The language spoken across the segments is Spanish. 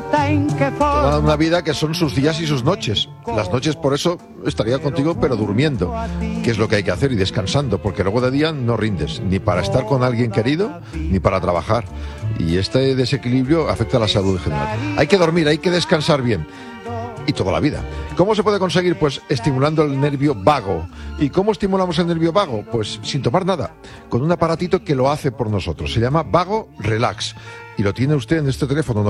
Toda una vida que son sus días y sus noches. Las noches, por eso, estaría contigo, pero durmiendo, que es lo que hay que hacer, y descansando, porque luego de día no rindes, ni para estar con alguien querido, ni para trabajar. Y este desequilibrio afecta a la salud en general. Hay que dormir, hay que descansar bien. Y toda la vida. ¿Cómo se puede conseguir? Pues estimulando el nervio vago. ¿Y cómo estimulamos el nervio vago? Pues sin tomar nada, con un aparatito que lo hace por nosotros. Se llama Vago Relax. Y lo tiene usted en este teléfono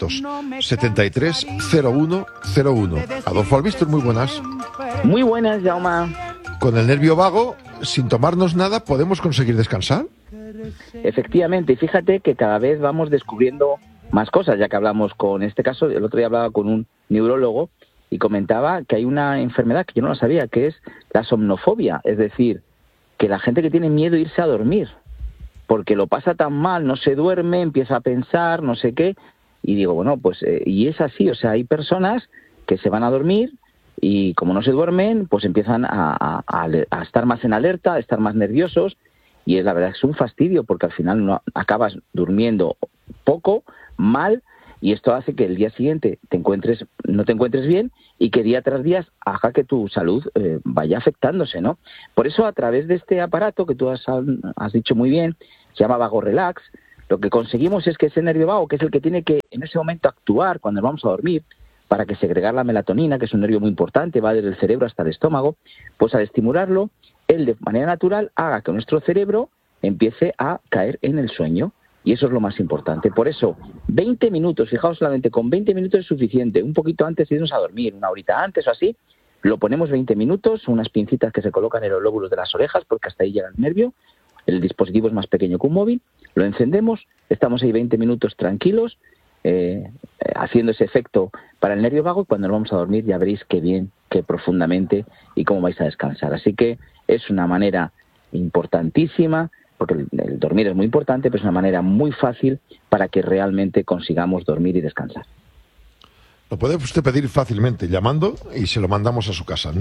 973-0101. Adolfo Albistur, muy buenas. Muy buenas, Jaume. Con el nervio vago, sin tomarnos nada, ¿podemos conseguir descansar? Efectivamente, y fíjate que cada vez vamos descubriendo más cosas, ya que hablamos con este caso, el otro día hablaba con un neurólogo y comentaba que hay una enfermedad que yo no la sabía, que es la somnofobia, es decir, que la gente que tiene miedo a irse a dormir, porque lo pasa tan mal, no se duerme, empieza a pensar, no sé qué, y digo, bueno, pues, y es así, o sea, hay personas que se van a dormir y como no se duermen, pues empiezan a estar más en alerta, a estar más nerviosos, y es la verdad, es un fastidio, porque al final no acabas durmiendo poco, mal, y esto hace que el día siguiente no te encuentres bien y que día tras día haga que tu salud vaya afectándose, ¿no? Por eso, a través de este aparato que tú has dicho muy bien, se llama Vago Relax, lo que conseguimos es que ese nervio vago, que es el que tiene que en ese momento actuar cuando vamos a dormir, para que segregar la melatonina, que es un nervio muy importante, va desde el cerebro hasta el estómago, pues al estimularlo, él de manera natural haga que nuestro cerebro empiece a caer en el sueño. Y eso es lo más importante. Por eso, 20 minutos, fijaos, solamente con 20 minutos es suficiente. Un poquito antes de irnos a dormir, una horita antes o así, lo ponemos 20 minutos, unas pincitas que se colocan en los lóbulos de las orejas, porque hasta ahí llega el nervio. El dispositivo es más pequeño que un móvil. Lo encendemos, estamos ahí 20 minutos tranquilos, haciendo ese efecto para el nervio vago, y cuando nos vamos a dormir ya veréis qué bien, qué profundamente y cómo vais a descansar. Así que es una manera importantísima, porque el dormir es muy importante, pero es una manera muy fácil para que realmente consigamos dormir y descansar. Lo puede usted pedir fácilmente llamando y se lo mandamos a su casa.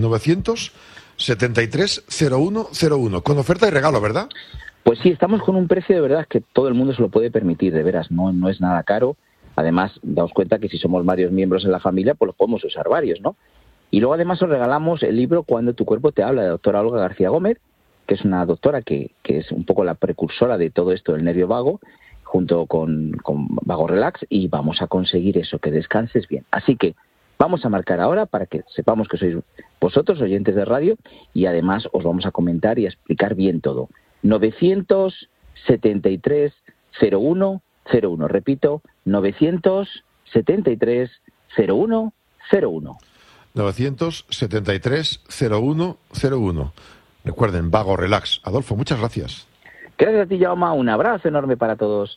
973-0101, con oferta y regalo, ¿verdad? Pues sí, estamos con un precio de verdad que todo el mundo se lo puede permitir, de veras, no es nada caro. Además, daos cuenta que si somos varios miembros en la familia, pues los podemos usar varios, ¿no? Y luego además os regalamos el libro Cuando tu cuerpo te habla, de la doctora Olga García Gómez, que es una doctora que es un poco la precursora de todo esto del nervio vago, junto con Vago Relax, y vamos a conseguir eso, que descanses bien. Así que vamos a marcar ahora para que sepamos que sois vosotros, oyentes de radio, y además os vamos a comentar y a explicar bien todo. 973-0101, repito, 973-0101. 973-0101. Recuerden, Vago Relax. Adolfo, muchas gracias. Gracias a ti, Jaume. Un abrazo enorme para todos.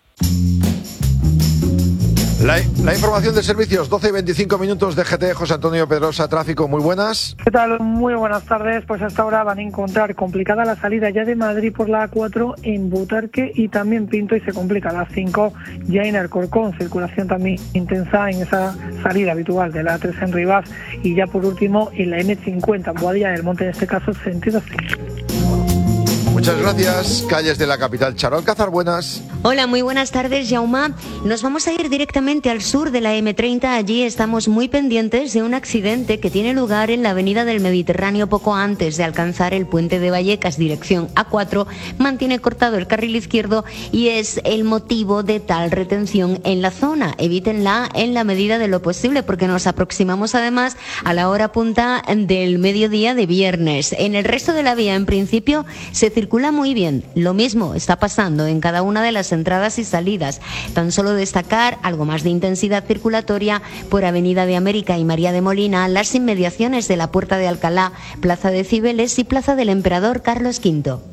La información de servicios, 12 y 25 minutos de GT, José Antonio Pedrosa, tráfico, muy buenas. ¿Qué tal? Muy buenas tardes. Pues hasta ahora van a encontrar complicada la salida ya de Madrid por la A4 en Butarque y también Pinto, y se complica la A5 ya en Alcorcón. Circulación también intensa en esa salida habitual de la A3 en Rivas, y ya por último en la M50 en Boadilla del Monte, en este caso sentido sur. Muchas gracias. Calles de la capital. Charo Alcázar, buenas. Hola, muy buenas tardes, Jaume. Nos vamos a ir directamente al sur de la M30. Allí estamos muy pendientes de un accidente que tiene lugar en la avenida del Mediterráneo poco antes de alcanzar el puente de Vallecas, dirección A4. Mantiene cortado el carril izquierdo y es el motivo de tal retención en la zona. Evítenla en la medida de lo posible, porque nos aproximamos además a la hora punta del mediodía de viernes. En el resto de la vía, en principio, se circula muy bien. Lo mismo está pasando en cada una de las entradas y salidas. Tan solo destacar algo más de intensidad circulatoria por Avenida de América y María de Molina, las inmediaciones de la Puerta de Alcalá, Plaza de Cibeles y Plaza del Emperador Carlos V.